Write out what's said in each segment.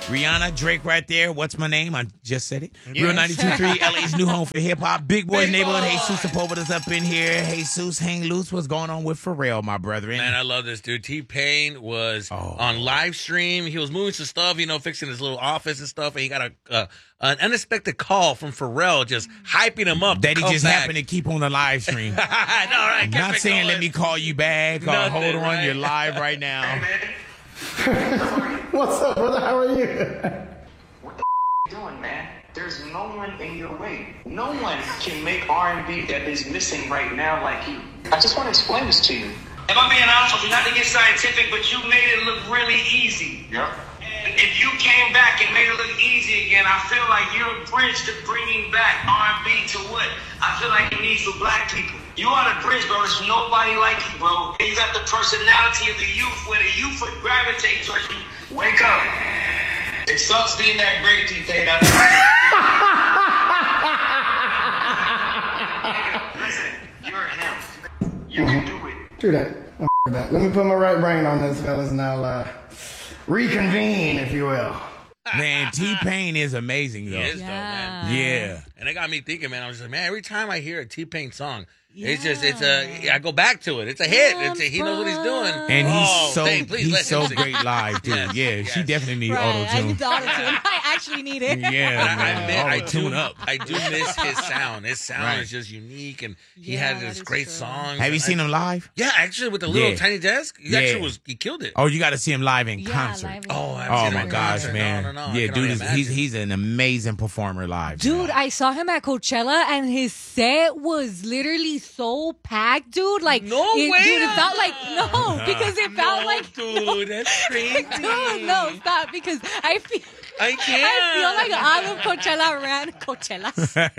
Rihanna, Drake right there. What's my name? I just said it. Yes. Real 92.3, LA's new home for hip-hop. Big Boys Neighborhood. Jesus Sepulveda's up in here. Jesus, hang loose. What's going on with Pharrell, my brethren? Man, I love this dude. T-Pain was on live stream. He was moving some stuff, fixing his little office and stuff, and he got an unexpected call from Pharrell just hyping him up. That he just happened to keep on the live stream. I know, right? Not saying let me call you back or hold on, right? You're live right now. What's up, brother? How are you? What the you doing, man? There's no one in your way. No one can make R&B that is missing right now like you. I just want to explain this to you. If I'm being honest with you, not to get scientific, but you made it look really easy. Yep. And if you came back and made it look easy again, I feel like you're a bridge to bringing back R&B to what I feel like it needs for black people. You are the bridge, bro. There's nobody like you, bro. And you got the personality of the youth, where the youth would gravitate towards you. Wake up. It sucks being that great, T-Pain. Listen, you're him. You can do it. Do that. Let me put my right brain on this, fellas, and I'll reconvene, if you will. Man, T-Pain is amazing, though. He is, though, man. Yeah. And it got me thinking, man. I was like, man, every time I hear a T-Pain song, I go back to it. It's a hit. He knows what he's doing. And he's so great live, too. Yes. She definitely needs auto-tune. I need the auto-tune. I actually need it. Yeah, man. Auto-tune up. I do miss his sound. His sound is just unique, and he had this great song. Have you seen him live? Yeah, actually, with the little tiny desk. He killed it. Oh, you got to see him live in concert. Oh my gosh, man. No. Yeah, dude, he's an amazing performer live. Dude, I saw him at Coachella, and his set was literally so packed, dude. Like, no way. Dude, it felt like, because it felt like. Dude, that's crazy. Dude, no, stop, because I feel like all of Coachella ran. Coachella.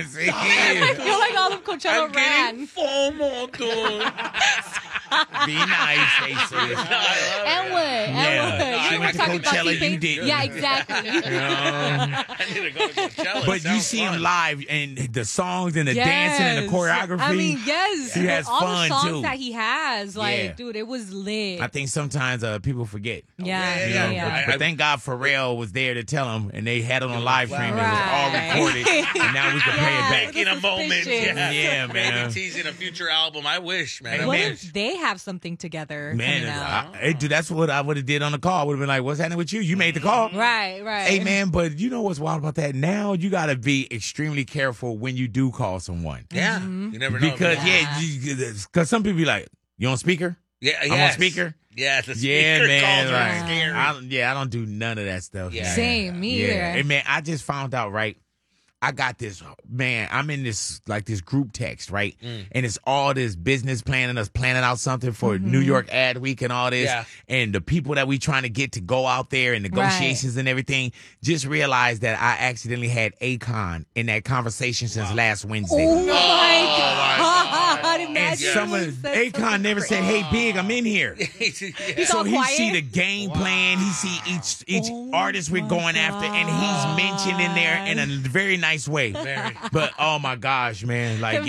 I feel like all of Coachella ran. I'm getting FOMO, dude. Be nice, Jesus. And what? She went to Coachella, you didn't. Yeah, exactly. I need to go to Coachella. But you see him live, and the songs and the dancing and the choreography. I mean, yes. He has all fun, the songs too. that he has, dude, it was lit. I think sometimes people forget. Yeah. But thank God Pharrell was there to tell him, and they had it on live stream. It was all recorded, and now we can play it back. In a moment. Yeah, man. Maybe teasing a future album. I wish, man. What if they have something together? Man, dude, that's what I would have did on the call. I would have been like, what's happening with you? You made the call. Right. Hey, man, but you know what's wild about that? Now you got to be extremely careful when you do call someone. Yeah. Mm-hmm. You never know. Because some people be like, you on speaker? Yeah, I'm on speaker? Yeah, the speaker man, calls are scary. I don't do none of that stuff. Yeah. Same, me either. Hey, man, I just found out, right? I got this, man, I'm in this group text, right? And it's all this business planning, us planning out something for New York Ad Week and all this. Yeah. And the people that we trying to get to go out there and negotiations and everything, just realized that I accidentally had Akon in that conversation since last Wednesday. Oh, my God. And Akon never said, hey, Big, I'm in here. So he see the game plan. He see each artist we're going after, and he's mentioned in there in a very nice way. But oh my gosh, man, like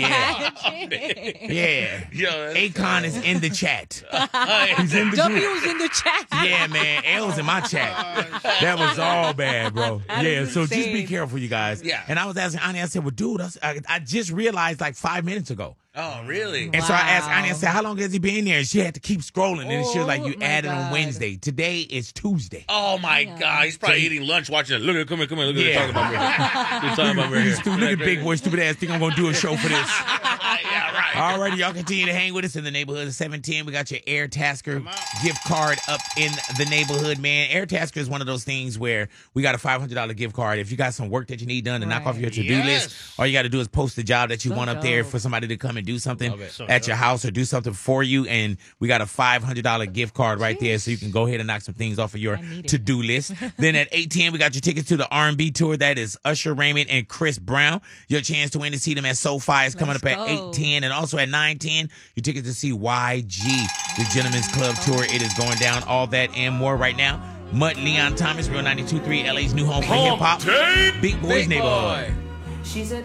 Akon is in the chat. He's in the W was in the chat. Yeah, man, L was in my chat. That was all bad, bro. So just be careful, you guys. Yeah. And I was asking Ani, I said, well, dude, I just realized like 5 minutes ago. Oh, really? And so I asked Ani, I said, how long has he been there? And she had to keep scrolling. And she was like, you added on Wednesday. Today is Tuesday. Oh, my God. He's probably eating lunch watching it. Look at, come here. Look at talking about me. They're talking about me here. Look at Big Boy, stupid ass think I'm going to do a show for this. Yeah, right. Alrighty, y'all continue to hang with us in the neighborhood of 710. We got your Air Tasker gift card up in the neighborhood, man. Air Tasker is one of those things where we got a $500 gift card. If you got some work that you need done to knock off your to-do list, all you got to do is post the job that you want up there for somebody to come and do something at your house or do something for you. And we got a $500 gift card right there, so you can go ahead and knock some things off of your to-do list. Then at 8:10, we got your tickets to the R&B tour. That is Usher Raymond and Chris Brown. Your chance to win to see them at SoFi is coming up at 8:10. And also at 9:10, your tickets to see YG, the Gentlemen's Club Tour. It is going down. All that and more right now. Mutt Leon Thomas, Real 92.3, LA's new home for hip-hop. Big Boys Neighborhood.